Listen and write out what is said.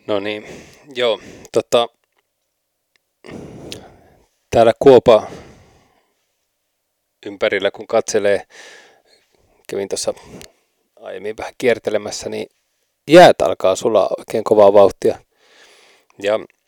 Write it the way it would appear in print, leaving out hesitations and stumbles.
No niin, joo, täällä Kuopa ympärillä kun katselee, kävin tuossa aiemmin vähän kiertelemässä, niin jäät alkaa sulaa oikein kovaa vauhtia. Ja